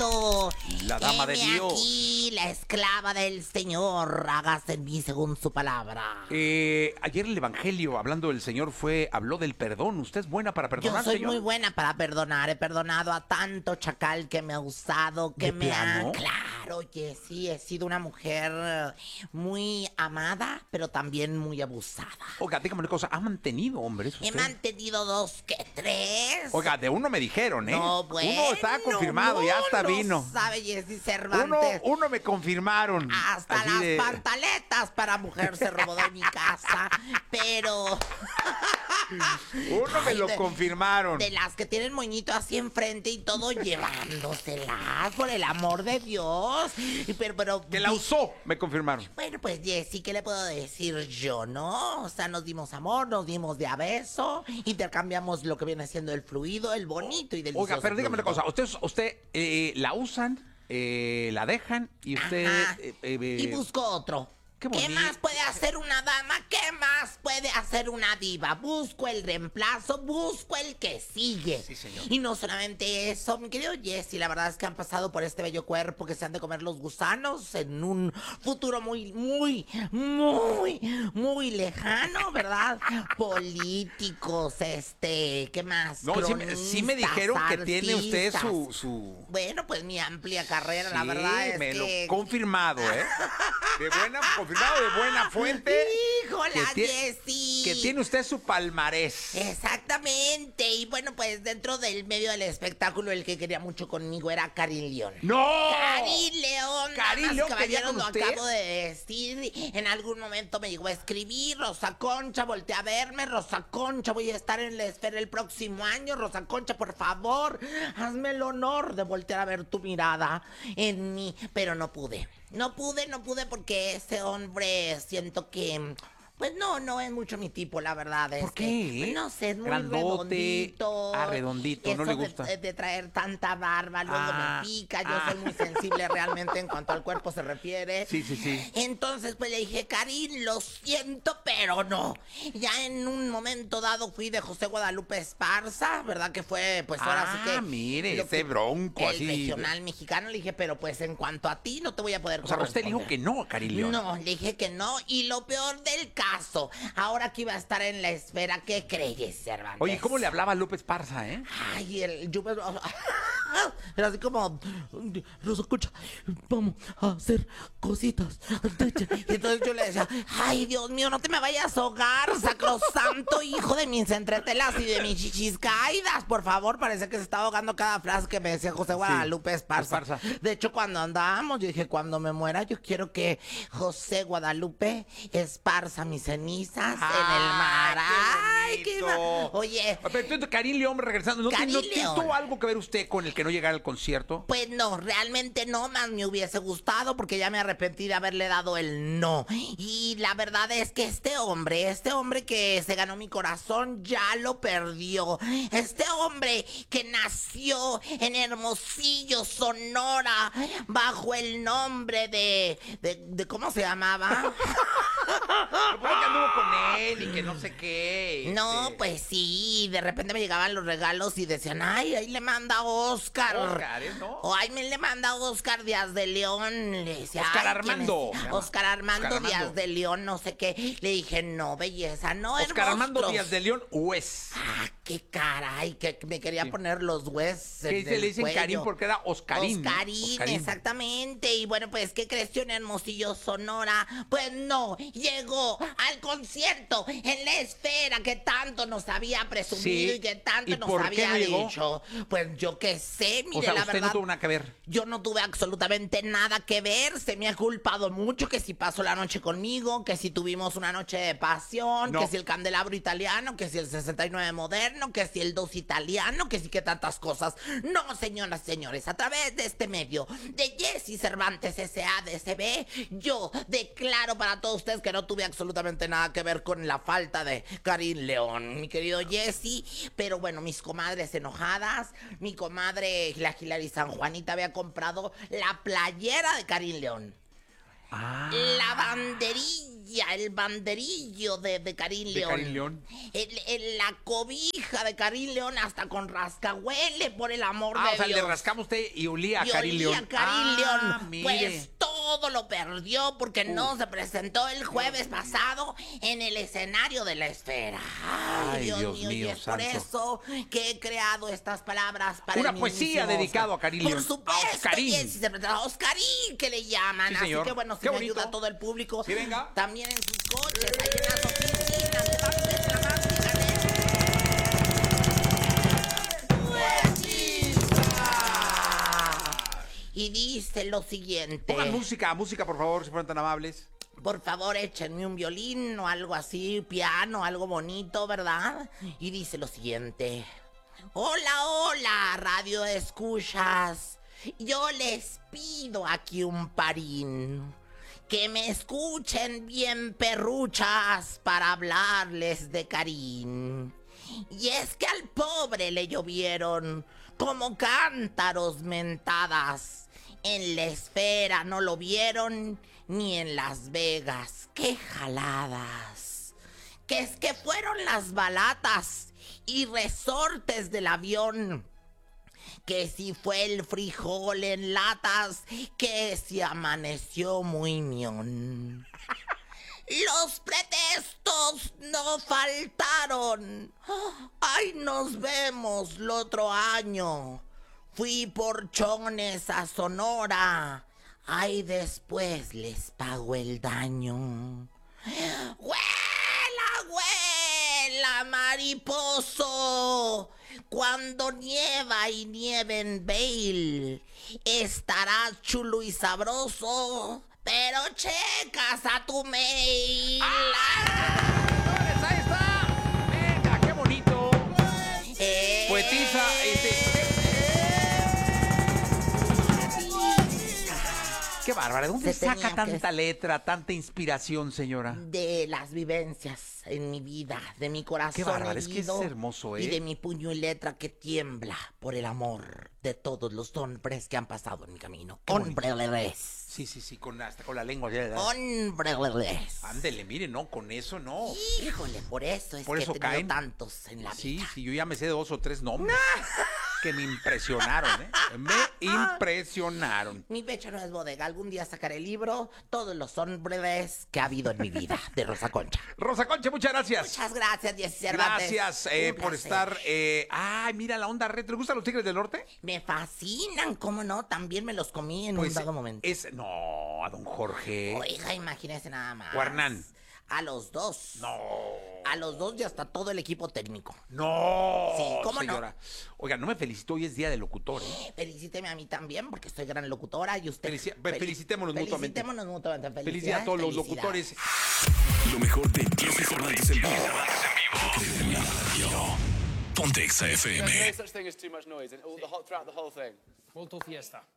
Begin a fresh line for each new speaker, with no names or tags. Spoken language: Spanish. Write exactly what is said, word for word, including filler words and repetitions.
diciendo:
La dama de
"Heme
Dios".
aquí, la esclava del Señor, hágase en mí según su palabra.
Eh, ayer el Evangelio, hablando del Señor, fue habló del perdón. ¿Usted es buena para perdonar,
Yo soy
señor?
muy buena para perdonar. He perdonado a tanto chacal que me ha usado, que
¿De
me
plano?
ha... Claro, oye, sí, he sido una mujer eh, muy amada, pero también muy abusada.
Oiga, dígame una cosa, ¿ha mantenido hombres
He
usted?
mantenido dos que tres.
Oiga, de uno me dijeron, ¿eh?
No, bueno.
Uno está confirmado,
no
ya hasta
lo
vino.
sabe Jessy
Uno,
Cervantes.
uno me confirmaron.
Hasta
Así
las
de-
pantaletas para mujer se robó de mi casa, pero...
Uno me
Ay,
lo
de-
confirmaron.
De las que tienen moñito así enfrente y todo llevándoselas, por el amor de Dios. Y Pero, pero,
Que la usó, me confirmaron.
Bueno, pues Jessy, ¿qué le puedo decir yo, no? O sea, nos dimos amor, nos dimos de a beso, intercambiamos lo que viene siendo el fluido, el bonito y delicioso.
Oiga, pero dígame una
fluido.
cosa, usted, usted eh, la usan, eh, la dejan y usted...
Ajá.
eh, eh,
Y busco otro.
qué
¿Qué
bonito.
más puede hacer una dama? ¿Qué más puede hacer una diva? Busco el reemplazo, busco el que sigue.
Sí, señor.
Y no solamente eso, mi querido Jessy, la verdad es que han pasado por este bello cuerpo que se han de comer los gusanos en un futuro muy, muy, muy, muy lejano, ¿verdad? Políticos, este, ¿qué más?
No, sí, me- sí me
Cronistas,
dijeron que tiene usted
artistas.
su... su...
Bueno, pues mi amplia carrera, la
Sí,
verdad es
me
que...
lo confirmado, ¿eh? De buena, confirmado de buena fuente.
¡Híjola,
que tie-
Jessy!
Que tiene usted su palmarés.
Exactamente. Y bueno, pues dentro del medio del espectáculo, el que quería mucho conmigo era Karin León.
¡No!
Karin León,
Karin
damas y
León quería
caballeros,
con
lo
usted.
acabo de decir. En algún momento me llegó a escribir: Rosa Concha, voltea a verme. Rosa Concha, voy a estar en la esfera el próximo año. Rosa Concha, por favor, hazme el honor de voltear a ver tu mirada en mí. Pero no pude. No pude, no pude porque ese hombre siento que... Pues no, no es mucho mi tipo, la verdad.
¿Por
este,
qué?
pues no sé, es muy
Grandote.
redondito.
Ah, redondito, no
Eso
le
de-
gusta.
De, de traer tanta barba, luego
Ah,
me pica. Yo
ah.
soy muy sensible realmente en cuanto al cuerpo se refiere.
Sí, sí, sí.
Entonces, pues le dije: Karin, lo siento, pero no. Ya en un momento dado fui de José Guadalupe Esparza, ¿verdad? Que fue, pues ahora sí que...
Ah, mire,
lo
ese
que-
bronco
el
así.
regional mexicano. Le dije: pero pues en cuanto a ti, no te voy a poder
O sea, usted dijo
corresponder.
que no, Karin León.
No, le dije que no. Y lo peor del caso, ahora que iba a estar en la esfera, ¿qué crees, Cervantes?
Oye, ¿cómo le hablaba a López Parza, eh?
Ay, el yo me- era así como: Rosa Concha, vamos a hacer cositas. Y entonces yo le decía: ay, Dios mío, no te me vayas a ahogar, sacrosanto hijo de mis entretelas y de mis chichis caídas. Por favor, parece que se está ahogando cada frase que me decía José Guadalupe Esparza.
Esparza.
De hecho, cuando andábamos, yo dije: cuando me muera, yo quiero que José Guadalupe esparza mis cenizas en el mar. Ay, qué
bonito!
ma- Oye,
Pero entonces, Karin León, regresando, ¿no,
Karin
¿no
León.
tuvo algo que ver usted con el que no llegara al concierto?
pues no, realmente no, más me hubiese gustado porque ya me arrepentí de haberle dado el no. Y la verdad es que este hombre, este hombre que se ganó mi corazón, ya lo perdió. Este hombre que nació en Hermosillo, Sonora, bajo el nombre de... de, de ¿cómo se llamaba?
Supongo que anduvo con él y que no sé qué.
No,
este.
pues sí, de repente me llegaban los regalos y decían: ay, ahí le manda Oscar.
Oscar, ¿eh? ¿No?
O ay, me le manda Oscar Díaz de León. Le decía:
Oscar
"Ay, ¿quién
Armando
es?
se llama.
Oscar Armando
Oscar
Díaz
Armando.
de León, no sé qué. Le dije: no, belleza, no,
Oscar Armando
hermosos".
Díaz de León, Hues.
Ah, qué caray, que me quería
Sí.
poner los huesos.
¿Qué dice? Le dicen Karim porque era Oscarín. ¿no?
Oscarín,
Oscarín.
exactamente. Y bueno, pues, ¿qué creció en Hermosillo, Sonora? Pues no, llegó al concierto en la esfera que tanto nos había presumido
Sí.
y que tanto
¿Y
nos
por qué
había
no llegó?
dicho. Pues yo qué sé, mire,
O sea,
la
usted
verdad.
no tuvo nada que ver.
Yo no tuve absolutamente nada que ver, se me ha culpado mucho que si pasó la noche conmigo, que si tuvimos una noche de pasión,
No.
que si el candelabro italiano, que si el sesenta y nueve moderno, que si el dos italiano, que si que tantas cosas. No, señoras y señores, a través de este medio de Jessy Cervantes S A D C B, yo declaro para todos ustedes que no tuve absolutamente nada que ver con la falta de Karin León, mi querido Jessy. Pero bueno, mis comadres enojadas, mi comadre la Hilary San Juanita había comprado la playera de Karin León.
Ah.
La banderilla el banderillo de, de Karim
De
León.
Karim León.
El- el- la cobija de Karim León hasta con rascahuele, por el amor
Ah,
de
o sea,
Dios.
le rascaba usted y olía a
Y
Karim
olía
León.
a Karim
Ah,
León.
mire.
Pues todo lo perdió porque no se presentó el jueves pasado en el escenario de la esfera. Ay,
Ay,
Dios,
Dios
mío, y
mío,
es por
santo.
eso que he creado estas palabras para
Una
el
poesía
mismísimo
dedicado
Oscar.
a Karim
Por
León.
supuesto,
A Oscarín.
y es interpretado a Oscarín, que le llaman.
Sí,
Así
señor.
que bueno, si
Qué
me
bonito.
ayuda todo el público.
Sí, venga.
También en sus coches, hay unas oficinas que van declamando y Y dice lo siguiente.
Pongan música, música, por favor, si fueran tan amables.
Por favor, échenme un violín o algo así, piano, algo bonito, ¿verdad? Y dice lo siguiente. Hola, hola, radio escuchas. Yo les pido aquí un parín. Que me escuchen bien perruchas para hablarles de Karim. Y es que al pobre le llovieron como cántaros mentadas. En la esfera no lo vieron ni en Las Vegas. ¡Qué jaladas! Que es que fueron las balatas y resortes del avión. Que si fue el frijol en latas, que si amaneció muy mión. Los pretextos no faltaron. Ay, nos vemos el otro año. Fui por chones a Sonora. Ay, después les pago el daño. ¡Huela, huela, mariposo! Cuando nieva y nieve en Bale, estará chulo y sabroso, pero checas a tu mail.
Señores, ahí está. Venga, qué bonito.
Eh,
Poetisa, este. Qué bárbara. ¿De dónde
Se tenía
saca
que-
tanta letra, tanta inspiración, señora?
De las vivencias en mi vida, de mi corazón
Qué bárbara, es que es
herido,
hermoso, ¿eh?
y de mi puño y letra que tiembla por el amor de todos los hombres que han pasado en mi camino.
Qué bonito.
Hombres.
Sí, sí, sí, con, hasta con la lengua.
Hombres.
Ándele, mire, no, con eso no.
Híjole, por eso es
Por
que
eso
he tenido
caen.
tantos en la
Sí,
vida.
sí, yo ya me sé dos o tres nombres que me impresionaron, ¿eh? Me impresionaron.
Mi pecho no es bodega. Algún día sacaré el libro Todos los hombres que ha habido en mi vida, de Rosa Concha.
Rosa Concha, muchas gracias.
Muchas gracias, Jessy Cervantes.
Gracias eh,
Un
por
placer.
estar. eh, Ay, mira la onda red. ¿Te gustan los Tigres del Norte?
Me fascinan, ¿cómo no? También me los comí en
Pues
un dado momento.
es. No, a don Jorge.
Oiga, imagínese nada más.
O Hernán.
A los dos.
No.
A los dos y hasta todo el equipo técnico.
No.
Sí, ¿cómo no?
señora. Oiga, no me felicitó, hoy es día del locutor, ¿eh?
Felicíteme a mí también, porque soy gran locutora y usted...
Felici-
Feli-
felicitémonos mutuamente.
Felicitémonos mutuamente.
Felicidades a todos los
Felicidades.
locutores.
Lo mejor de Jessy Cervantes en vivo. En la radio. Ponte Exa F
There's no
M.
such thing as too much noise and all the whole, throughout the whole thing.
Molto fiesta.